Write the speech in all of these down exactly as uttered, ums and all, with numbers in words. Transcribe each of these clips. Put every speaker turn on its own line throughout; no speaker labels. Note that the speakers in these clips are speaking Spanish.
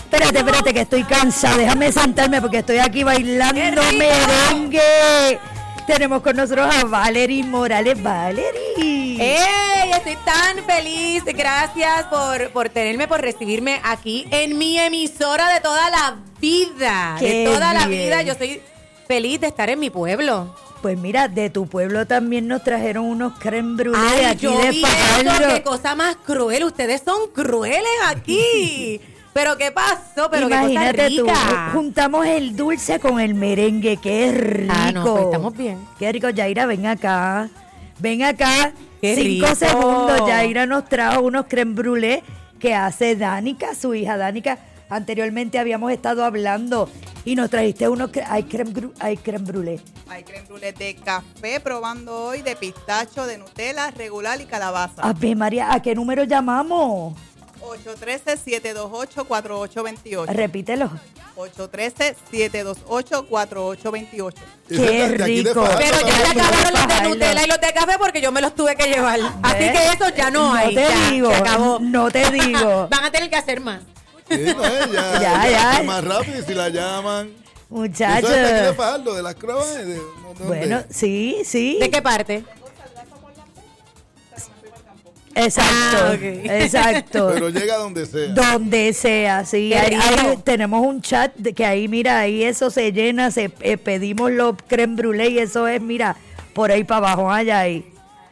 Espérate, espérate, que estoy cansada. Déjame sentarme porque estoy aquí bailando merengue. Tenemos con nosotros a Valerie Morales. Valerie.
¡Ey! Estoy tan feliz. Gracias por, por tenerme, por recibirme aquí en mi emisora de toda la vida.
Qué
de toda
bien.
la vida. Yo estoy feliz de estar en mi pueblo.
Pues mira, de tu pueblo también nos trajeron unos crème brûlée
Ay,
aquí
yo
de
vi eso,
Fajardo.
qué cosa más cruel. Ustedes son crueles aquí. Pero qué pasó, pero
Imagínate
qué cosa
tú,
rica.
juntamos el dulce con el merengue, qué rico.
Ah, no, pues estamos bien.
Qué rico, Yaira, ven acá. Ven acá.
Qué
Cinco
rico.
segundos, Yaira nos trajo unos crème brûlée que hace Danica, su hija Danica. Anteriormente habíamos estado hablando y nos trajiste unos, cre- hay crème, gru- hay crème brûlée.
Hay crème brûlée de café probando hoy, de pistacho, de Nutella, regular y calabaza.
Ave María, ¿a qué número llamamos?
ocho uno tres, siete dos ocho, cuatro ocho dos ocho.
Repítelo.
ocho uno tres, siete dos ocho, cuatro ocho dos ocho.
Qué
Ese de aquí de
rico.
Fajardo
Pero ya se
también.
acabaron los de
Fajardo.
Nutella y los de café porque yo me los tuve que llevar. Así
¿Ves?
que eso ya no hay.
te
ya,
digo,
se acabó.
no te digo.
Van a tener que hacer más.
Sí, no, eh, ya,
Ya, ya.
es más rápido y si la llaman.
Muchachos.
Eso es de aquí de Fajardo, de las Croas. De, de- ¿dónde?
Bueno, sí, sí.
¿De qué parte?
Exacto,
Ah, ok.
exacto.
Pero llega donde sea.
Donde sea, sí.
Qué
Ahí,
rico.
ahí tenemos un chat de que ahí, mira, ahí eso se llena, se eh, pedimos los crème brûlée y eso es, mira, por ahí para abajo, allá ahí.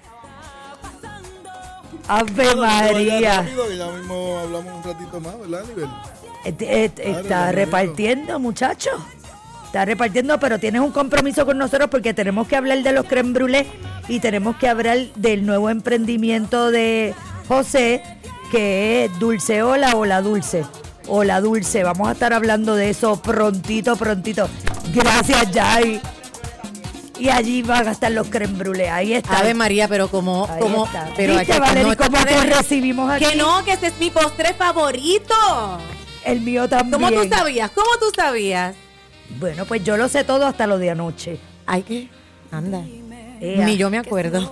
Ave
Bueno, vaya
María.
rápido, que ya mismo hablamos un ratito más, ¿verdad, Nivel?
Este, este,
Claro,
está
amigo.
repartiendo, muchachos. Está repartiendo, pero tienes un compromiso con nosotros porque tenemos que hablar de los crème brûlée y tenemos que hablar del nuevo emprendimiento de José, que es Dulce Hola o La Dulce. O La Dulce. Vamos a estar hablando de eso prontito, prontito. Gracias, Jai. Y allí van a estar los crème brûlée. Ahí está.
Ave María, pero como,
Ahí
como,
está.
pero
¿Viste,
aquí-
Valerie,
no, esto
cómo
está
te
de-
recibimos aquí?
Que no, que ese es mi postre favorito.
El mío también.
¿Cómo tú sabías? ¿Cómo tú sabías?
Bueno, pues yo lo sé todo hasta lo de anoche.
Ay, ¿qué? Anda.
Ea.
Ni yo me acuerdo.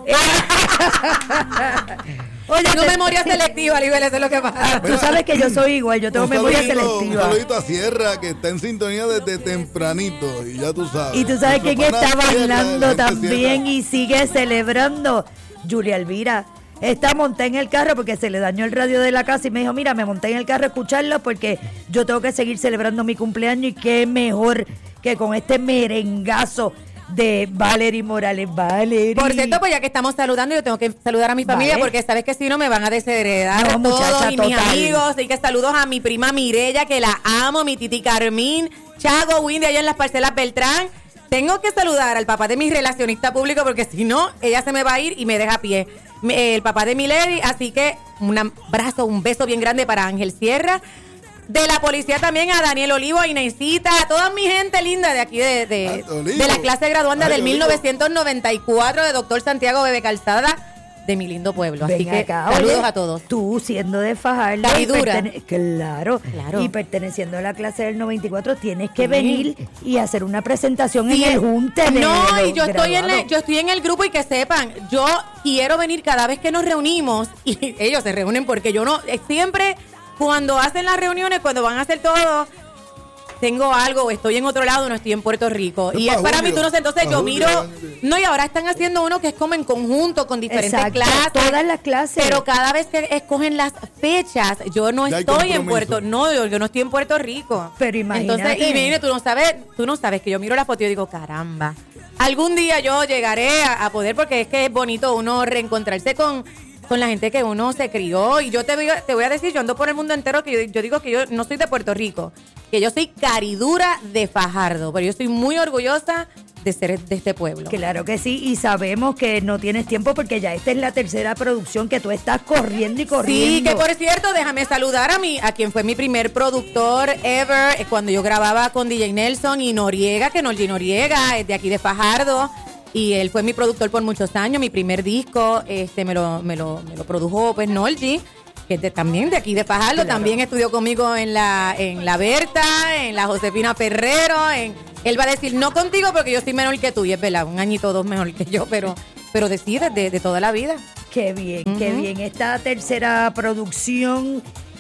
Oye,
Tengo
te-
memoria selectiva, Libel, eso es lo que pasa.
Tú sabes que yo soy igual, yo tengo
Un
memoria
saludito-
selectiva.
Un saludito a Sierra, que está en sintonía desde tempranito, y ya tú sabes.
Y tú sabes quién
Nuestro
está
pana Sierra,
bailando
la gente
también
Sierra.
y sigue celebrando. Julia Elvira. Está montada en el carro porque se le dañó el radio de la casa y me dijo, mira, me monté en el carro a escucharlo porque yo tengo que seguir celebrando mi cumpleaños y qué mejor que con este merengazo de Valerie Morales. Valerie.
Por cierto, pues ya que estamos saludando, yo tengo que saludar a mi familia
Vale.
porque sabes que si no me van a desheredar
No,
todos
muchacha,
y mis
total.
amigos. Así que saludos a mi prima Mirella, que la amo, mi titi Carmín, Chago, Windy, allá en las parcelas Beltrán. Tengo que saludar al papá de mi relacionista público porque si no, ella se me va a ir y me deja a pie. Me- El papá de mi lady, así que un abrazo, un beso bien grande para Ángel Sierra. De la policía también a Daniel Olivo, a Inesita, a toda mi gente linda de aquí de, de,
Ah, Olivo.
de la clase graduanda
Ay,
del
Olivo.
mil novecientos noventa y cuatro de Doctor Santiago Bebe Calzada de mi lindo pueblo. Así
Ven
que
acá,
saludos
oye,
a todos.
Tú siendo de Fajardo. y
Caridura.
pertene- Claro,
Claro.
y perteneciendo a la clase del noventa y cuatro, tienes que
Sí.
venir y hacer una presentación
Sí,
en el junte. de-
No,
de
y yo
los
estoy, en el,
graduados.
yo estoy en el grupo y que sepan, yo quiero venir cada vez que nos reunimos y ellos se reúnen porque yo no, eh, siempre cuando hacen las reuniones, cuando van a hacer todo, tengo algo o estoy en otro lado, no estoy en Puerto Rico.
Es
Y es
pa'
para mí,
julio,
tú no sé, entonces
pa'
yo
julio,
miro,
año que-
no, y ahora están haciendo uno que es como en conjunto con diferentes
Exacto,
clases.
todas las clases.
Pero cada vez que escogen las fechas, yo no
Ya hay
estoy en
compromiso.
Puerto, no, yo, yo no estoy en Puerto Rico.
Pero imagínate.
Entonces, y viene, tú no sabes, tú no sabes que yo miro la foto y yo digo, caramba, algún día yo llegaré a, a poder, porque es que es bonito uno reencontrarse con, con la gente que uno se crió. Y yo te voy, a- te voy a decir, yo ando por el mundo entero, que yo, yo digo que yo no soy de Puerto Rico, que yo soy caridura de Fajardo, pero yo estoy muy orgullosa de ser de este pueblo.
Claro que sí, y sabemos que no tienes tiempo porque ya esta es la tercera producción que tú estás corriendo y corriendo.
Sí, que por cierto, déjame saludar a mi, a quien fue mi primer productor ever, eh, cuando yo grababa con D J Nelson y Noriega, que Norgi Noriega es de aquí de Fajardo, y él fue mi productor por muchos años. Mi primer disco este me lo, me lo, me lo produjo pues Norgi, que es de- también de aquí de Fajardo,
Claro.
también estudió conmigo en la, en la Berta, en la Josefina Perrero, en, él va a decir, no contigo porque yo soy menor que tú, y es verdad, un añito o dos mejor que yo, pero, pero decide de, de toda la vida.
Qué bien, qué
Ujú.
bien. Esta tercera producción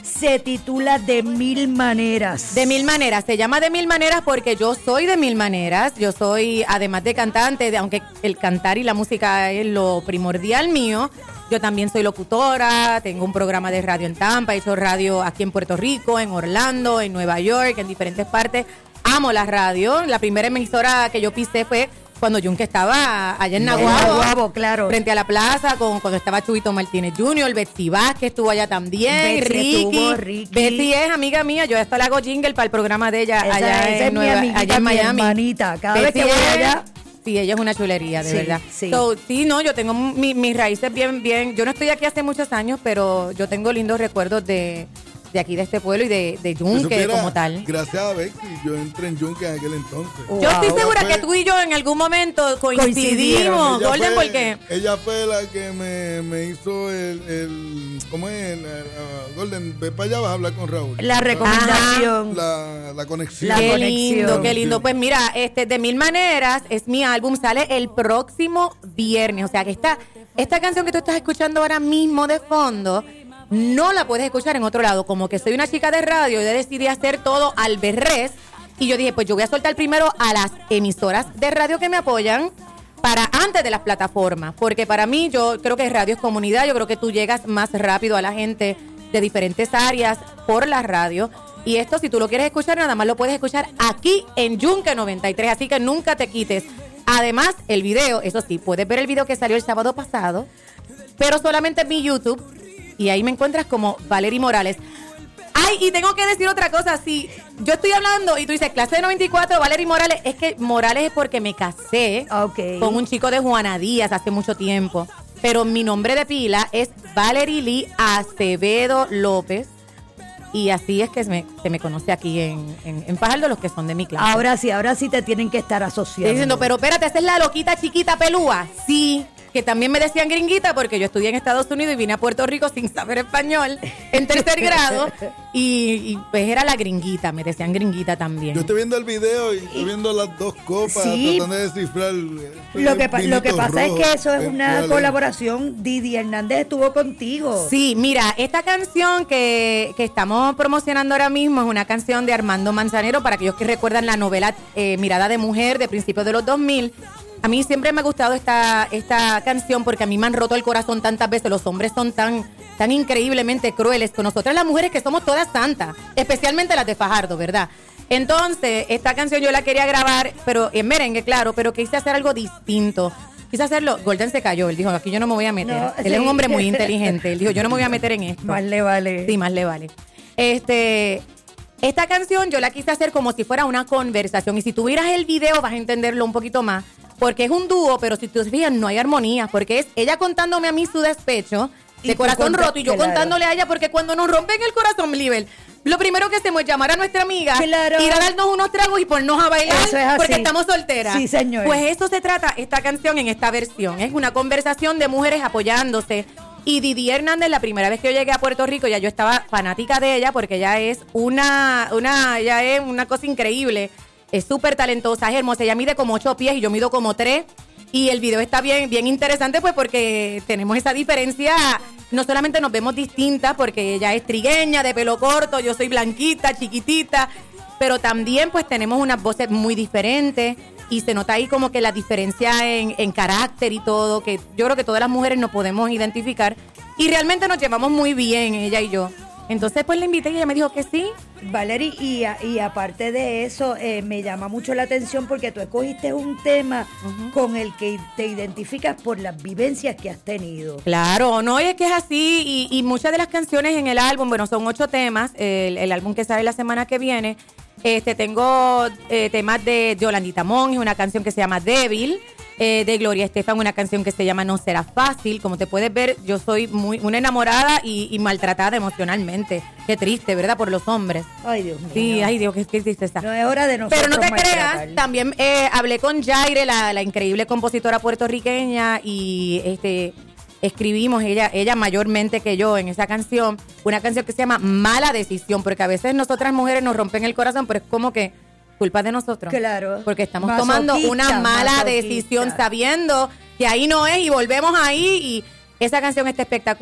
se titula De Mil Maneras.
De Mil Maneras, se llama De Mil Maneras porque yo soy de mil maneras, yo soy, además de cantante, de, aunque el cantar y la música es lo primordial mío, yo también soy locutora, tengo un programa de radio en Tampa, he hecho radio aquí en Puerto Rico, en Orlando, en Nueva York, en diferentes partes. Amo la radio, la primera emisora que yo pisé fue cuando Yunque estaba allá en Naguabo,
Naguabo, claro.
frente a la plaza, con, cuando estaba Chubito Martínez junior, Betsy Vázquez estuvo allá también,
Betsy
Ricky.
estuvo, Ricky.
Betsy es amiga mía, yo hasta le hago jingle para el programa de ella
Esa-
allá,
esa
en,
es mi
Nueva,
amiguita,
allá en
mi
Miami.
hermanita. Cada
Betsy
vez que voy
es-
allá...
Sí, ella es una chulería, de
Sí,
verdad.
sí.
So, sí, no, yo tengo mi- mis raíces bien, bien. Yo no estoy aquí hace muchos años, pero yo tengo lindos recuerdos de, de aquí, de este pueblo y de, de
Si
Yunque
supiera,
como tal.
Gracias a Betsy, yo entré en Yunque en aquel entonces.
Wow.
Yo estoy
Ella
segura
fue-
que tú y yo en algún momento coincidimos,
Coincidieron.
Ella
Golden,
fue-
porque...
Ella fue la que me, me hizo el, el... ¿Cómo es? La- la- Golden, ve para allá, vas a hablar con Raúl.
La recomendación.
La, la conexión.
La
Qué
conexión.
lindo, qué lindo. Pues mira, este De Mil Maneras es mi álbum, sale el próximo viernes. O sea que esta, esta canción que tú estás escuchando ahora mismo de fondo, no la puedes escuchar en otro lado. Como que soy una chica de radio, yo decidí hacer todo al berrés. Y yo dije, pues yo voy a soltar primero a las emisoras de radio que me apoyan para antes de las plataformas. Porque para mí, yo creo que radio es comunidad. Yo creo que tú llegas más rápido a la gente de diferentes áreas por la radio. Y esto, si tú lo quieres escuchar, nada más lo puedes escuchar aquí en Yunque noventa y tres. Así que nunca te quites. Además, el video, eso sí, puedes ver el video que salió el sábado pasado, pero solamente en mi YouTube. Y ahí me encuentras como Valerie Morales. Ay, y tengo que decir otra cosa. Si yo estoy hablando y tú dices clase de noventa y cuatro, Valerie Morales, es que Morales es porque me casé
Ok.
con un chico de Juana Díaz hace mucho tiempo. Pero mi nombre de pila es Valerie Lee Acevedo López. Y así es que se me, se me conoce aquí en, en, en Fajardo, los que son de mi clase.
Ahora sí, ahora sí te tienen que estar asociando.
Estoy diciendo, pero espérate, ¿esa es la loquita chiquita pelúa? Sí, que también me decían gringuita porque yo estudié en Estados Unidos y vine a Puerto Rico sin saber español en tercer grado. Y, y pues era la gringuita, me decían gringuita también.
Yo estoy viendo el video y estoy viendo las dos copas,
Sí.
tratando de descifrar.
Lo que, pa- lo que pasa es que eso es una colaboración. Didi Hernández estuvo contigo.
Sí, mira, esta canción que, que estamos promocionando ahora mismo es una canción de Armando Manzanero, para aquellos que recuerdan la novela eh, Mirada de Mujer de principios de los dos mil. A mí siempre me ha gustado esta, esta canción porque a mí me han roto el corazón tantas veces. Los hombres son tan, tan increíblemente crueles con nosotras las mujeres, que somos todas santas, especialmente las de Fajardo, ¿verdad? Entonces, esta canción yo la quería grabar, pero en merengue, claro, pero quise hacer algo distinto. Quise hacerlo, Golden se cayó, él dijo, aquí yo no me voy a meter.
No,
él
sí.
es un hombre muy inteligente, él dijo, yo no me voy a meter en esto.
Más le vale.
Sí, más le vale. Este, esta canción yo la quise hacer como si fuera una conversación. Y si tú vieras el video vas a entenderlo un poquito más. Porque es un dúo, pero si tú te fijas, no hay armonía. Porque es ella contándome a mí su despecho
Y
de
tú
corazón
conta-
roto y yo
claro.
contándole a ella. Porque cuando nos rompen el corazón, Libel, lo primero que hacemos es llamar a nuestra amiga,
Claro.
ir a darnos unos tragos y ponernos a bailar
Eso es así.
porque estamos solteras.
Sí, señor.
Pues eso se trata esta canción en esta versión. Es una conversación de mujeres apoyándose. Y Didi Hernández, la primera vez que yo llegué a Puerto Rico, ya yo estaba fanática de ella porque ella es una, una, ella es una cosa increíble. Es súper talentosa, es hermosa. Ella mide como ocho pies y yo mido como tres. Y el video está bien, bien interesante pues porque tenemos esa diferencia. No solamente nos vemos distintas porque ella es trigueña, de pelo corto, yo soy blanquita, chiquitita, pero también pues tenemos unas voces muy diferentes y se nota ahí como que la diferencia en, en carácter y todo, que yo creo que todas las mujeres nos podemos identificar y realmente nos llevamos muy bien ella y yo. Entonces pues la invité y ella me dijo que sí.
Valerie, y, a- y aparte de eso, eh, me llama mucho la atención porque tú escogiste un tema con el que te identificas por las vivencias que has tenido.
Claro, no, y es que es así, y, y muchas de las canciones en el álbum, bueno, son ocho temas, el, el álbum que sale la semana que viene, este tengo eh, temas de Yolandita Monge, una canción que se llama Débil, eh, de Gloria Estefan, una canción que se llama No Será Fácil. Como te puedes ver, yo soy muy una enamorada y, y maltratada emocionalmente. Qué triste, ¿verdad? Por los hombres.
Ay, Dios mío.
Sí, ay Dios, qué, qué tristeza.
No es hora de nosotros
Pero no te
maltratar.
creas, también eh, hablé con Jaire, la, la increíble compositora puertorriqueña, y este escribimos, ella, ella mayormente que yo, en esa canción, una canción que se llama Mala Decisión, porque a veces nosotras mujeres nos rompen el corazón, pero es como que culpa de nosotros.
Claro.
Porque estamos
Masoquista,
tomando una mala
masoquista.
decisión sabiendo que ahí no es y volvemos ahí, y esa canción está espectacular.